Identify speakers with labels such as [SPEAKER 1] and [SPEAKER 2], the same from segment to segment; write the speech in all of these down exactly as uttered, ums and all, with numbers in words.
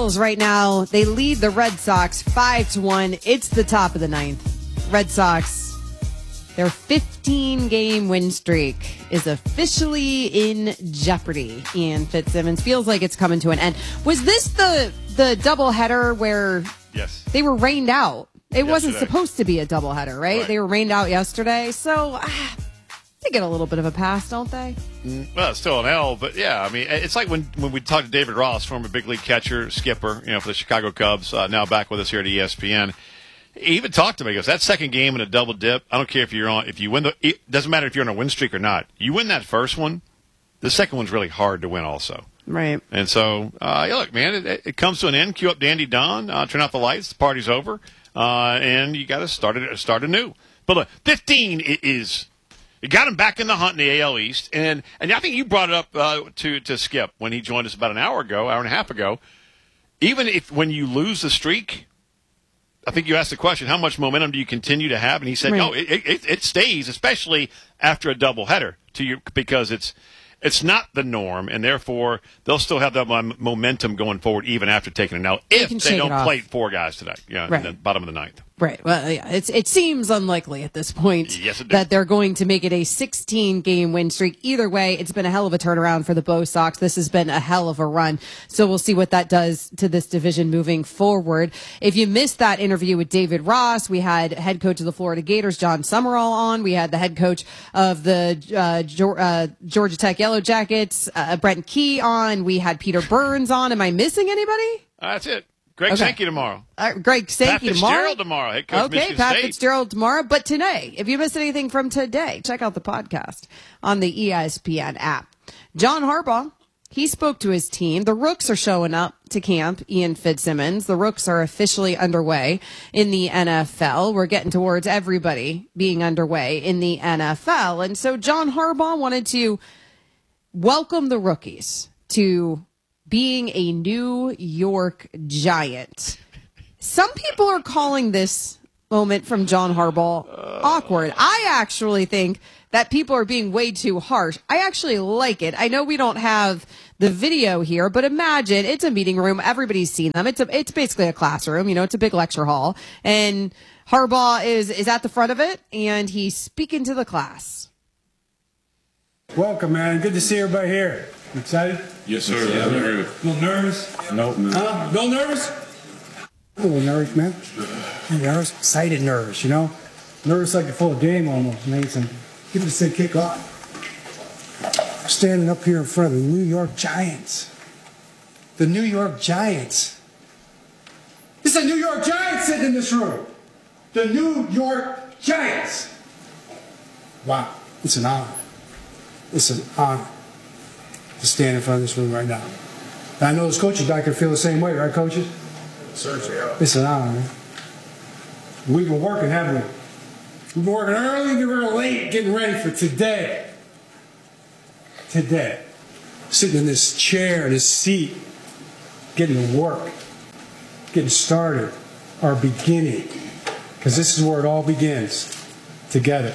[SPEAKER 1] Phils right now, they lead the Red Sox five to one. It's the top of the ninth. Red Sox, their fifteen-game win streak is officially in jeopardy. Ian Fitzsimmons, feels like it's coming to an end. Was this the the doubleheader where
[SPEAKER 2] yes.
[SPEAKER 1] they were rained out? It
[SPEAKER 2] Yesterday.
[SPEAKER 1] wasn't supposed to be a doubleheader, right?
[SPEAKER 2] Right.
[SPEAKER 1] They were rained out yesterday, so ah, they get a little bit of a pass, don't they?
[SPEAKER 2] Well, it's still an L, but yeah, I mean, it's like when, when we talked to David Ross, former big league catcher, skipper, you know, for the Chicago Cubs, uh, now back with us here at E S P N. He even talked to me. He goes, that second game in a double dip, I don't care if you're on, if you win the, it doesn't matter if you're on a win streak or not. You win that first one, the second one's really hard to win also.
[SPEAKER 1] Right.
[SPEAKER 2] And so, uh, yeah, look, man, it, it comes to an end. Cue up Dandy Don, uh, turn out the lights, the party's over, uh, and you got to start it, start anew. But look, fifteen is, you got him back in the hunt in the A L East, and and I think you brought it up uh, to to Skip when he joined us about an hour ago, hour and a half ago. Even if when you lose the streak, I think you asked the question, how much momentum do you continue to have? And he said,
[SPEAKER 1] right.
[SPEAKER 2] no, it, it, it stays, especially after a doubleheader, to you because it's it's not the norm, and therefore they'll still have that momentum going forward even after taking it. Now, if they, they don't play four guys today, you know,
[SPEAKER 1] right.
[SPEAKER 2] in the bottom of the ninth.
[SPEAKER 1] Right. Well, yeah, it's, it seems unlikely at this point
[SPEAKER 2] yes, it
[SPEAKER 1] that they're going to make it a sixteen-game win streak. Either way, it's been a hell of a turnaround for the Bo Sox. This has been a hell of a run. So we'll see what that does to this division moving forward. If you missed that interview with David Ross, we had head coach of the Florida Gators, John Summerall, on. We had the head coach of the uh, Georgia, uh, Georgia Tech Yellow Jackets, uh, Brent Key, on. We had Peter Burns on. Am I missing anybody?
[SPEAKER 2] Uh, that's it. Greg
[SPEAKER 1] okay.
[SPEAKER 2] Sankey tomorrow.
[SPEAKER 1] Uh, Greg Sankey
[SPEAKER 2] Pat
[SPEAKER 1] tomorrow.
[SPEAKER 2] Fitzgerald tomorrow. Head coach
[SPEAKER 1] okay,
[SPEAKER 2] Michigan
[SPEAKER 1] Pat
[SPEAKER 2] State.
[SPEAKER 1] Fitzgerald tomorrow. But today, if you missed anything from today, check out the podcast on the E S P N app. John Harbaugh, he spoke to his team. The Rooks are showing up to camp, Ian Fitzsimmons. The Rooks are officially underway in the N F L. We're getting towards everybody being underway in the N F L. And so John Harbaugh wanted to welcome the rookies to being a New York Giant. Some people are calling this moment from John Harbaugh awkward. I actually think that people are being way too harsh. I actually like it. I know we don't have the video here, but imagine it's a meeting room. Everybody's seen them. It's a, it's basically a classroom. You know, it's a big lecture hall. And Harbaugh is, is at the front of it, and he's speaking to the class.
[SPEAKER 3] Welcome, man. Good to see everybody here. You excited?
[SPEAKER 4] Yes, sir.
[SPEAKER 3] Yeah,
[SPEAKER 4] A little
[SPEAKER 3] nervous?
[SPEAKER 4] Nope.
[SPEAKER 3] Huh? A little nervous? A little nervous, man. Nervous? Excited nervous, you know? Nervous like you're full of game almost, man. So give it a sick kick off. Standing up here in front of the New York Giants. The New York Giants. It's a New York Giants sitting in this room. The New York Giants. Wow. It's an honor. It's an honor to stand in front of this room right now. And I know as coaches, I can feel the same way, right, coaches?
[SPEAKER 4] Certainly, yeah.
[SPEAKER 3] It's an honor, man. We've been working, haven't we? We've been working early and we're late getting ready for today. Today. Sitting in this chair, this seat, getting to work, getting started, our beginning. Because this is where it all begins, together.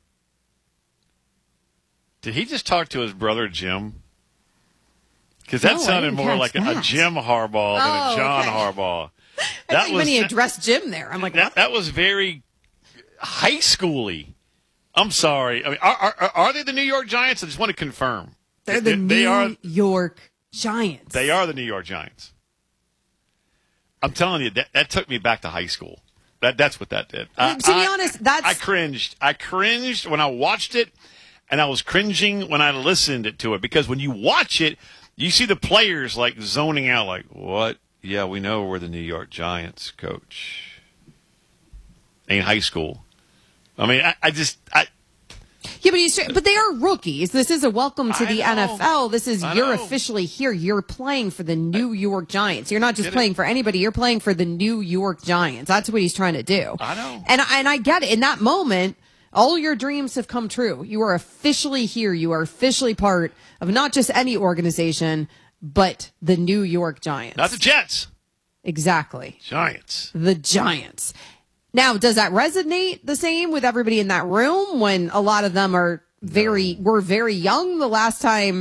[SPEAKER 2] Did he just talk to his brother Jim? Because that
[SPEAKER 1] No, I
[SPEAKER 2] sounded
[SPEAKER 1] didn't
[SPEAKER 2] more
[SPEAKER 1] catch
[SPEAKER 2] like a,
[SPEAKER 1] that.
[SPEAKER 2] a Jim Harbaugh than
[SPEAKER 1] Oh,
[SPEAKER 2] a John
[SPEAKER 1] okay.
[SPEAKER 2] Harbaugh.
[SPEAKER 1] I
[SPEAKER 2] That
[SPEAKER 1] think when he
[SPEAKER 2] that-
[SPEAKER 1] addressed Jim there, I'm like,
[SPEAKER 2] That,
[SPEAKER 1] what?
[SPEAKER 2] that was very high schooly. I'm sorry. I mean, are, are, are they the New York Giants? I just want to confirm.
[SPEAKER 1] They're the
[SPEAKER 2] they,
[SPEAKER 1] New
[SPEAKER 2] they are,
[SPEAKER 1] York Giants.
[SPEAKER 2] They are the New York Giants. I'm telling you, that, that took me back to high school. That That's what that did. I,
[SPEAKER 1] to be
[SPEAKER 2] I-
[SPEAKER 1] honest, that's...
[SPEAKER 2] I cringed. I cringed when I watched it, and I was cringing when I listened to it. Because when you watch it, you see the players like zoning out, like, what? Yeah, we know we're the New York Giants, coach. In high school. I mean, I, I just... I,
[SPEAKER 1] Yeah, but, he's, but they are rookies. This is a welcome to
[SPEAKER 2] I
[SPEAKER 1] the
[SPEAKER 2] know.
[SPEAKER 1] N F L. This is,
[SPEAKER 2] I
[SPEAKER 1] you're
[SPEAKER 2] know.
[SPEAKER 1] officially here. You're playing for the New York Giants. You're not just
[SPEAKER 2] Get it?
[SPEAKER 1] playing for anybody. You're playing for the New York Giants. That's what he's trying to do.
[SPEAKER 2] I know.
[SPEAKER 1] And, and I get it. In that moment, all your dreams have come true. You are officially here. You are officially part of not just any organization, but the New York Giants.
[SPEAKER 2] not the Jets.
[SPEAKER 1] Exactly.
[SPEAKER 2] Giants.
[SPEAKER 1] The Giants. Now, does that resonate the same with everybody in that room when a lot of them are very, were very young the last time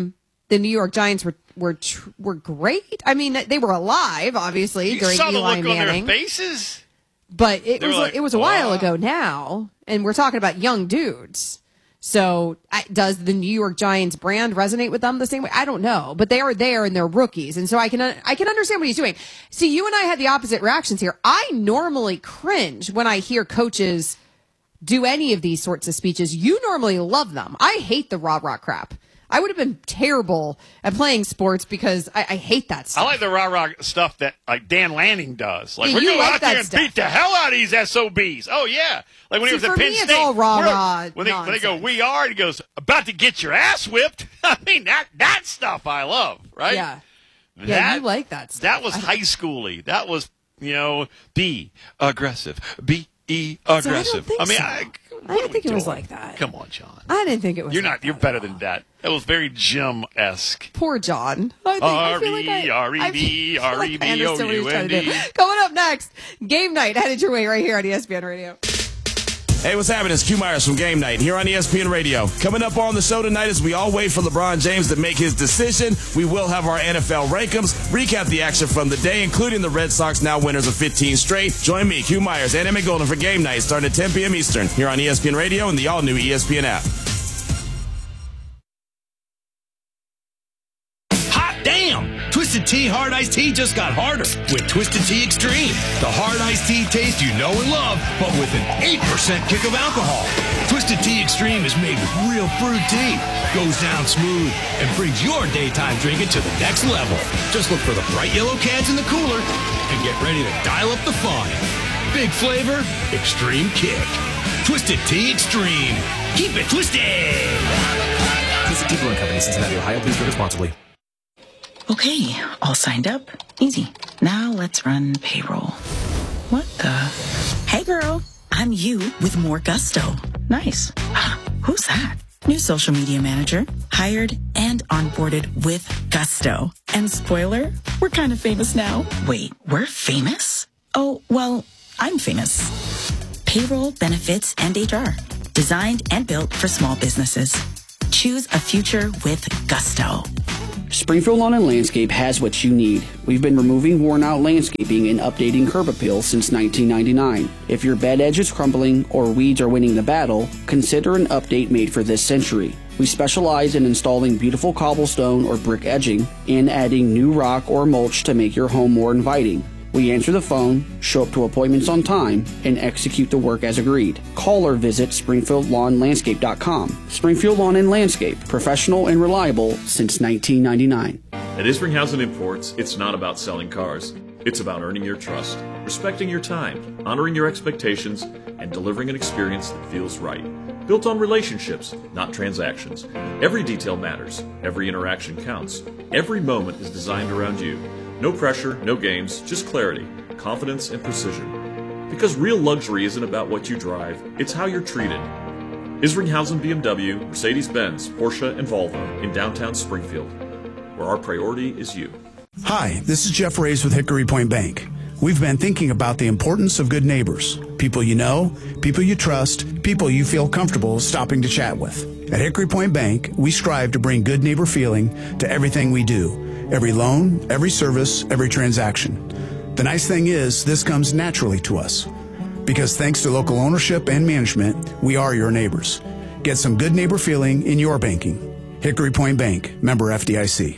[SPEAKER 1] the New York Giants were were tr- were great. I mean, they were alive, obviously,
[SPEAKER 2] You
[SPEAKER 1] during
[SPEAKER 2] saw the
[SPEAKER 1] Eli
[SPEAKER 2] look
[SPEAKER 1] Manning.
[SPEAKER 2] on their faces.
[SPEAKER 1] But it
[SPEAKER 2] They
[SPEAKER 1] was
[SPEAKER 2] were like,
[SPEAKER 1] it was a while
[SPEAKER 2] "Oh."
[SPEAKER 1] ago now, and we're talking about young dudes. So I, does the New York Giants brand resonate with them the same way? I don't know, but they are there and they're rookies, and so I can I can understand what he's doing. See, you and I had the opposite reactions here. I normally cringe when I hear coaches do any of these sorts of speeches. You normally love them. I hate the rah rah crap. I would have been terrible at playing sports because I, I hate that stuff.
[SPEAKER 2] I like the rah rah stuff that like Dan Lanning does. Like
[SPEAKER 1] Yeah,
[SPEAKER 2] we're
[SPEAKER 1] you
[SPEAKER 2] going
[SPEAKER 1] like
[SPEAKER 2] out
[SPEAKER 1] that
[SPEAKER 2] there and
[SPEAKER 1] stuff.
[SPEAKER 2] beat the hell out of these S O Bs. Oh yeah, like when
[SPEAKER 1] See,
[SPEAKER 2] he was at
[SPEAKER 1] for
[SPEAKER 2] Penn
[SPEAKER 1] me,
[SPEAKER 2] State.
[SPEAKER 1] it's all rah
[SPEAKER 2] We're-
[SPEAKER 1] rah
[SPEAKER 2] when they when they go,
[SPEAKER 1] nonsense.
[SPEAKER 2] we are. He goes, about to get your ass whipped. I mean that that stuff I love, right?
[SPEAKER 1] Yeah.
[SPEAKER 2] That,
[SPEAKER 1] Yeah, you like that stuff.
[SPEAKER 2] That was
[SPEAKER 1] I-
[SPEAKER 2] high schooly. That was you know be aggressive. Be e
[SPEAKER 1] I don't
[SPEAKER 2] aggressive.
[SPEAKER 1] think
[SPEAKER 2] mean,
[SPEAKER 1] so.
[SPEAKER 2] I,
[SPEAKER 1] I
[SPEAKER 2] what
[SPEAKER 1] didn't
[SPEAKER 2] are we
[SPEAKER 1] think it was
[SPEAKER 2] doing?
[SPEAKER 1] like that.
[SPEAKER 2] Come on, John.
[SPEAKER 1] I didn't think it was.
[SPEAKER 2] You're
[SPEAKER 1] like
[SPEAKER 2] not. You're
[SPEAKER 1] that
[SPEAKER 2] better
[SPEAKER 1] at
[SPEAKER 2] than
[SPEAKER 1] all.
[SPEAKER 2] that. It was very Jim esque.
[SPEAKER 1] Poor John. I think, I feel like I,
[SPEAKER 2] R E
[SPEAKER 1] I
[SPEAKER 2] B,
[SPEAKER 1] feel like
[SPEAKER 2] R E B
[SPEAKER 1] I understand what he's trying to do.
[SPEAKER 2] O U N D.
[SPEAKER 1] Coming up next, Game Night headed your way right here on E S P N Radio.
[SPEAKER 4] Hey, what's happening? It's Q Myers from Game Night here on E S P N Radio. Coming up on the show tonight as we all wait for LeBron James to make his decision, we will have our N F L rankings, recap the action from the day, including the Red Sox now winners of fifteen straight. Join me, Q Myers, and Emmett Golden for Game Night starting at ten p.m. Eastern here on E S P N Radio and the all-new E S P N app.
[SPEAKER 5] Hot damn! Twisted Tea Hard Iced Tea just got harder with Twisted Tea Extreme. The hard iced tea taste you know and love, but with an eight percent kick of alcohol. Twisted Tea Extreme is made with real fruit tea, goes down smooth, and brings your daytime drinking to the next level. Just look for the bright yellow cans in the cooler and get ready to dial up the fun. Big flavor, extreme kick. Twisted Tea Extreme. Keep it twisted!
[SPEAKER 6] Twisted Tea Brewing Company, Cincinnati, Ohio. Please drink responsibly.
[SPEAKER 7] Okay, all signed up. Easy. Now let's run payroll. What the? Hey girl, I'm you with more gusto. Nice. Who's that? New social media manager, hired and onboarded with gusto. And spoiler, we're kind of famous now. Wait, we're famous? Oh, well, I'm famous. Payroll, benefits, and H R. Designed and built for small businesses. Choose a future with gusto.
[SPEAKER 8] Springfield Lawn and Landscape has what you need. We've been removing worn-out landscaping and updating curb appeal since nineteen ninety-nine. If your bed edge is crumbling or weeds are winning the battle, consider an update made for this century. We specialize in installing beautiful cobblestone or brick edging and adding new rock or mulch to make your home more inviting. We answer the phone, show up to appointments on time, and execute the work as agreed. Call or visit Springfield Lawn Landscape dot com. Springfield Lawn and Landscape, professional and reliable since nineteen ninety-nine.
[SPEAKER 9] At Isringhausen Imports, it's not about selling cars. It's about earning your trust, respecting your time, honoring your expectations, and delivering an experience that feels right. Built on relationships, not transactions. Every detail matters. Every interaction counts. Every moment is designed around you. No pressure, no games, just clarity, confidence, and precision. Because real luxury isn't about what you drive, it's how you're treated. Isringhausen B M W, Mercedes-Benz, Porsche, and Volvo in downtown Springfield, where our priority is you.
[SPEAKER 3] Hi, this is Jeff Reyes with Hickory Point Bank. We've been thinking about the importance of good neighbors. People you know, people you trust, people you feel comfortable stopping to chat with. At Hickory Point Bank, we strive to bring good neighbor feeling to everything we do. Every loan, every service, every transaction. The nice thing is, this comes naturally to us. Because thanks to local ownership and management, we are your neighbors. Get some good neighbor feeling in your banking. Hickory Point Bank, member F D I C.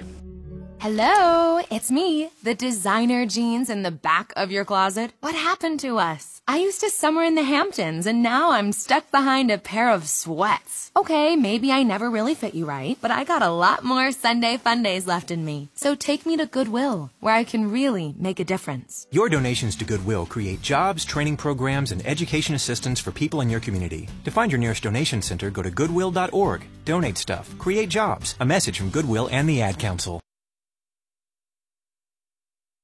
[SPEAKER 10] Hello, it's me, the designer jeans in the back of your closet. What happened to us? I used to summer in the Hamptons, and now I'm stuck behind a pair of sweats. Okay, maybe I never really fit you right, but I got a lot more Sunday fun days left in me. So take me to Goodwill, where I can really make a difference.
[SPEAKER 6] Your donations to Goodwill create jobs, training programs, and education assistance for people in your community. To find your nearest donation center, go to goodwill dot org. Donate stuff. Create jobs. A message from Goodwill and the Ad Council.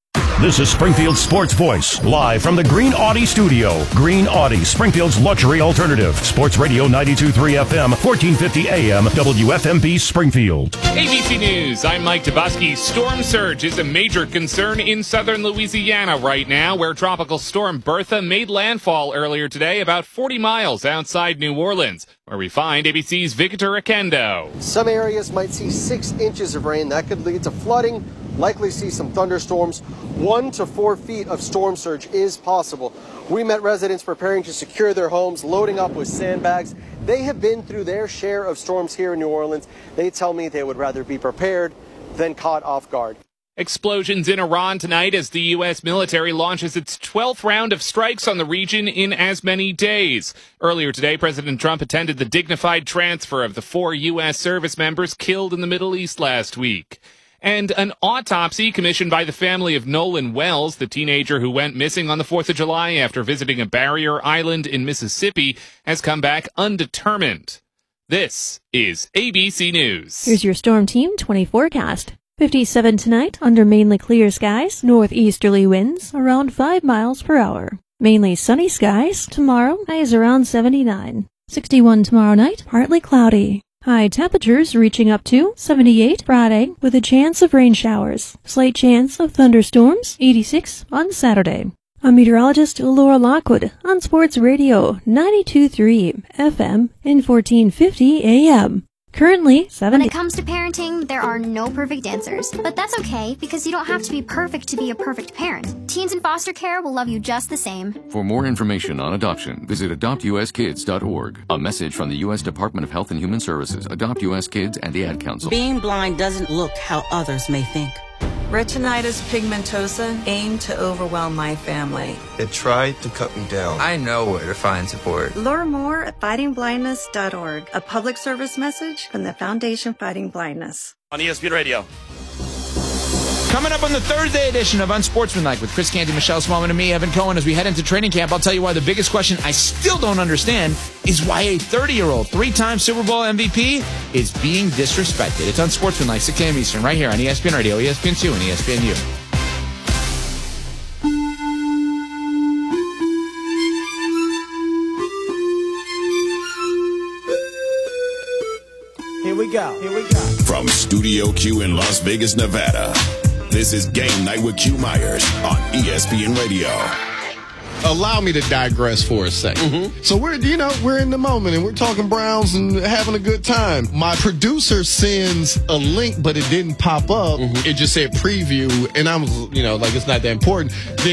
[SPEAKER 11] This is Springfield's Sports Voice, live from the Green Audi studio. Green Audi, Springfield's luxury alternative. Sports Radio ninety-two point three F M, fourteen fifty A M, W F M B Springfield.
[SPEAKER 12] A B C News, I'm Mike Tabusky. Storm surge is a major concern in southern Louisiana right now, where Tropical Storm Bertha made landfall earlier today about forty miles outside New Orleans, where we find A B C's Victor Akendo.
[SPEAKER 13] Some areas might see six inches of rain. That could lead to flooding, likely see some thunderstorms. One to four feet of storm surge is possible. We met residents preparing to secure their homes, loading up with sandbags. They have been through their share of storms here in New Orleans. They tell me they would rather be prepared than caught off guard.
[SPEAKER 12] Explosions in Iran tonight as the U S military launches its twelfth round of strikes on the region in as many days. Earlier today, President Trump attended the dignified transfer of the four U S service members killed in the Middle East last week. And an autopsy commissioned by the family of Nolan Wells, the teenager who went missing on the fourth of July after visiting a barrier island in Mississippi, has come back undetermined. This is A B C News.
[SPEAKER 14] Here's your Storm Team twenty forecast. fifty-seven tonight under mainly clear skies, northeasterly winds around five miles per hour. Mainly sunny skies. Tomorrow, highs around seventy-nine. sixty-one tomorrow night, partly cloudy. High temperatures reaching up to seventy-eight Friday with a chance of rain showers. Slight chance of thunderstorms, eighty-six on Saturday. I'm meteorologist Laura Lockwood on Sports Radio ninety-two point three F M and fourteen fifty A M. Currently, seventy.
[SPEAKER 15] When it comes to parenting, there are no perfect answers. But that's okay, because you don't have to be perfect to be a perfect parent. Teens in foster care will love you just the same.
[SPEAKER 16] For more information on adoption, visit adopt u s kids dot org. A message from the U S Department of Health and Human Services, Adopt U S Kids, and the Ad Council.
[SPEAKER 17] Being blind doesn't look how others may think. Retinitis pigmentosa aimed to overwhelm my family.
[SPEAKER 18] It tried to cut me down. I know where to find support.
[SPEAKER 19] Learn more at fighting blindness dot org, a public service message from the Foundation Fighting Blindness.
[SPEAKER 4] On E S P N Radio.
[SPEAKER 20] Coming up on the Thursday edition of Unsportsmanlike with Chris Canty, Michelle Smallman, and me, Evan Cohen, as we head into training camp, I'll tell you why the biggest question I still don't understand is why a thirty-year-old, three-time Super Bowl M V P is being disrespected. It's Unsportsmanlike, six a.m. Eastern, right here on E S P N Radio, E S P N two, and E S P N U.
[SPEAKER 21] Here we go, here we go.
[SPEAKER 22] From Studio Q in Las Vegas, Nevada, this is Game Night with Q Myers on E S P N Radio.
[SPEAKER 23] Allow me to digress for a second. Mm-hmm. So we're, you know, we're in the moment and we're talking Browns and having a good time. My producer sends a link, but it didn't pop up. Mm-hmm. It just said preview, and I was, you know, like it's not that important. Then